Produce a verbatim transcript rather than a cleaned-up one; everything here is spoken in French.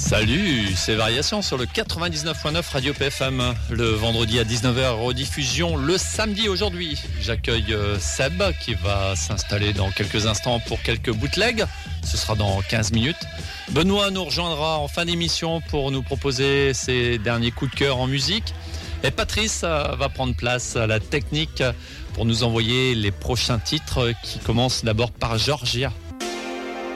Salut, c'est Variation sur le quatre-vingt-dix-neuf virgule neuf Radio P F M. Le vendredi à dix-neuf heures, rediffusion le samedi aujourd'hui. J'accueille Seb qui va s'installer dans quelques instants pour quelques bootlegs. Ce sera dans quinze minutes. Benoît nous rejoindra en fin d'émission pour nous proposer ses derniers coups de cœur en musique. Et Patrice va prendre place à la technique pour nous envoyer les prochains titres qui commencent d'abord par Georgia.